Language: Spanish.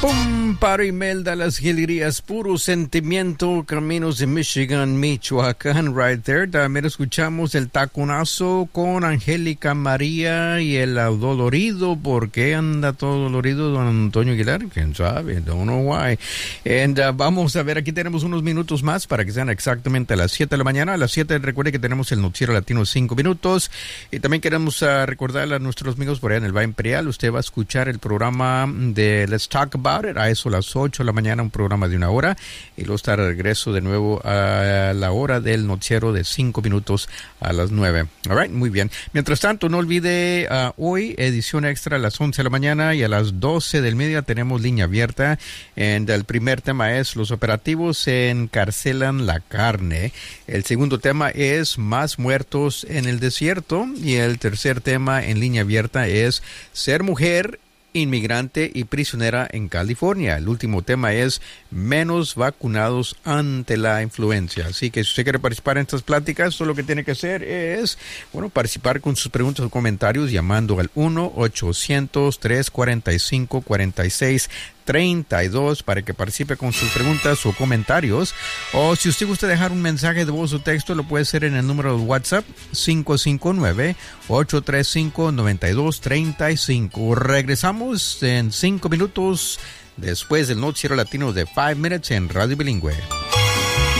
Pum, para Imelda, las Galerías, puro sentimiento, caminos de Michigan, Michoacán, right there. También escuchamos el taconazo con Angélica María y el dolorido. ¿Por qué anda todo dolorido, don Antonio Aguilar? ¿Quién sabe? Don't know why. And vamos a ver, aquí tenemos unos minutos más para que sean exactamente a las 7 de la mañana. A las 7 recuerde que tenemos el Noticiero Latino 5 minutos. Y también queremos recordarle a nuestros amigos por allá en el Valle Imperial, usted va a escuchar el programa de Let's Talk About a eso a las 8 de la mañana, un programa de 1 hora, y luego está de regreso de nuevo a la hora del noticiero de 5 minutos a las 9. All right, muy bien. Mientras tanto, no olvide hoy edición extra a las 11 de la mañana y a las 12 del mediodía tenemos línea abierta. El primer tema es los operativos encarcelan la carne. El segundo tema es más muertos en el desierto y el tercer tema en línea abierta es ser mujer, inmigrante y prisionera en California. El último tema es menos vacunados ante la influenza. Así que si usted quiere participar en estas pláticas, todo lo que tiene que hacer es, participar con sus preguntas o comentarios llamando al 1-800-345-4632 para que participe con sus preguntas o comentarios. O si usted gusta dejar un mensaje de voz o texto, lo puede hacer en el número de WhatsApp 559-835-9235. Regresamos en 5 minutos después del Noticiero Latino de 5 Minutes en Radio Bilingüe.